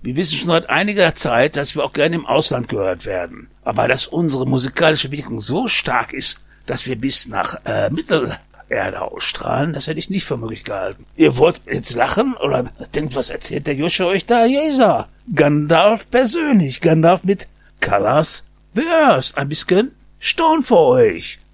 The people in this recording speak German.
Wir wissen schon seit einiger Zeit, dass wir auch gerne im Ausland gehört werden. Aber dass unsere musikalische Wirkung so stark ist, dass wir bis nach Mittelerde ausstrahlen, das hätte ich nicht für möglich gehalten. Ihr wollt jetzt lachen oder denkt, was erzählt der Joscha euch da? Jesa, Gandalf persönlich, Gandalf mit Colors the Earth. Ein bisschen Stone für euch.